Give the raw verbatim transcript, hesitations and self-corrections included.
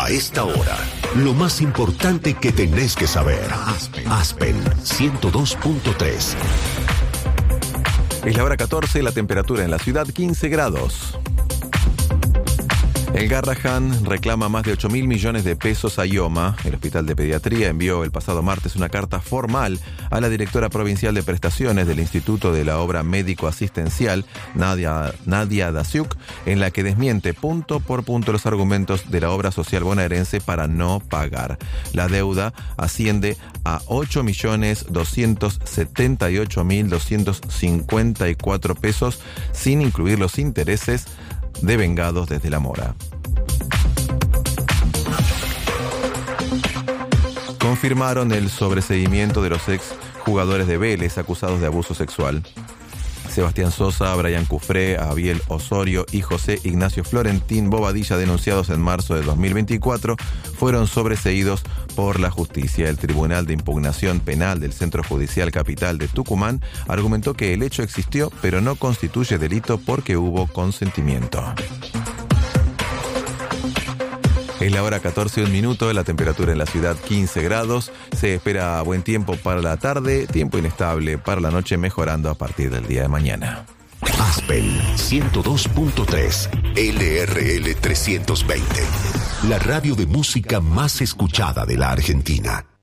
A esta hora, lo más importante que tenés que saber. Aspen, Aspen ciento dos punto tres. Es la hora catorce, la temperatura en la ciudad quince grados. El Garrahan reclama más de ocho mil millones de pesos a IOMA. El Hospital de Pediatría envió el pasado martes una carta formal a la directora provincial de prestaciones del Instituto de la Obra Médico Asistencial, Nadia, Nadia Dasiuk, en la que desmiente punto por punto los argumentos de la obra social bonaerense para no pagar. La deuda asciende a ocho millones doscientos setenta y ocho mil doscientos cincuenta y cuatro pesos, sin incluir los intereses devengados desde la mora. Confirmaron el sobreseguimiento de los ex jugadores de Vélez acusados de abuso sexual. Sebastián Sosa, Brian Cufré, Abiel Osorio y José Ignacio Florentín Bobadilla, denunciados en marzo de dos mil veinticuatro, fueron sobreseídos por la justicia. El Tribunal de Impugnación Penal del Centro Judicial Capital de Tucumán argumentó que el hecho existió, pero no constituye delito porque hubo consentimiento. Es la hora catorce, un minuto, la temperatura en la ciudad quince grados, se espera buen tiempo para la tarde, tiempo inestable para la noche, mejorando a partir del día de mañana. Aspen ciento dos punto tres, L R L trescientos veinte, la radio de música más escuchada de la Argentina.